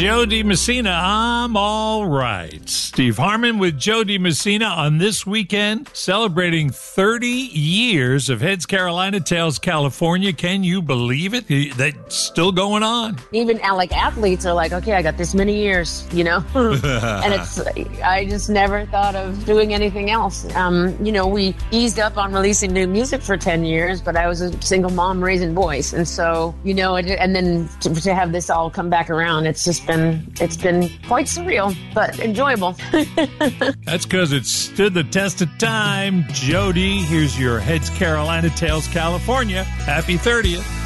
Joe DiMessina, I'm all right. Steve Harmon with Joe DiMessina on this weekend, celebrating 30 years of Heads Carolina Tails California. Can you believe it? That's still going on. Even like athletes are like, okay, I got this many years, you know? And I just never thought of doing anything else. We eased up on releasing new music for 10 years, but I was a single mom raising boys. And so, and then to have this all come back around, it's been quite surreal, but enjoyable. That's because it stood the test of time. Jody, here's your Heads Carolina Tails California. Happy 30th.